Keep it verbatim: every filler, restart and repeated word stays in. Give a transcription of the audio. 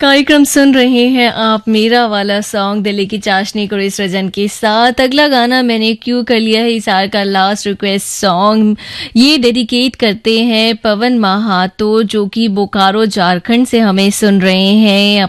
कार्यक्रम सुन रहे हैं आप मेरा वाला सॉन्ग दिल्ली की चाशनी कुरेश सृजन के साथ। अगला गाना मैंने क्यों कर लिया है इसार का लास्ट रिक्वेस्ट सॉन्ग। ये डेडिकेट करते हैं पवन महातो जो कि बोकारो झारखंड से हमें सुन रहे हैं।